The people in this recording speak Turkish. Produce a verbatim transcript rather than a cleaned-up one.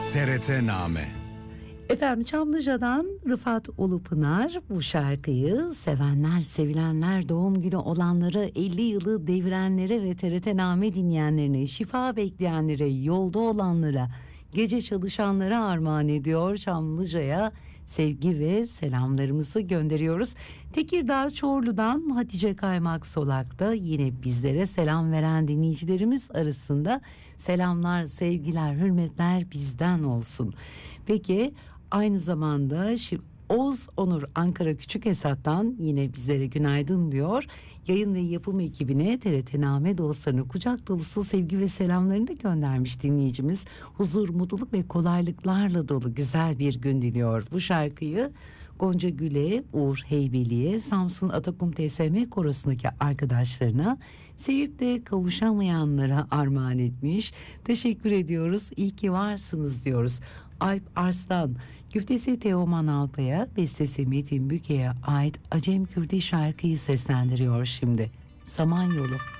T R T-Name. Efendim, Çamlıca'dan Rıfat Ulupınar bu şarkıyı sevenler, sevilenler, doğum günü olanları, elli yılı devirenlere ve T R T-Name dinleyenlerine, şifa bekleyenlere, yolda olanlara, gece çalışanlara armağan ediyor. Çamlıca'ya sevgi ve selamlarımızı gönderiyoruz. Tekirdağ Çorlu'dan Hatice Kaymak Solak'ta yine bizlere selam veren dinleyicilerimiz arasında. Selamlar, sevgiler, hürmetler bizden olsun. Peki, aynı zamanda Oğuz Onur Ankara Küçükesat'tan yine bizlere günaydın diyor. Yayın ve yapım ekibine, T R T-Name dostlarına kucak dolusu sevgi ve selamlarını da göndermiş dinleyicimiz. Huzur, mutluluk ve kolaylıklarla dolu güzel bir gün diliyor. Bu şarkıyı Gonca Gül'e, Uğur Heybeli'ye, Samsun Atakum T S M Korosu'ndaki arkadaşlarına, sevip de kavuşamayanlara armağan etmiş. Teşekkür ediyoruz. İyi ki varsınız diyoruz. Alp Arslan, güftesi Teoman Alpa'ya, bestesi Metin Büke'ye ait Acem Kürdi şarkıyı seslendiriyor şimdi. Samanyolu.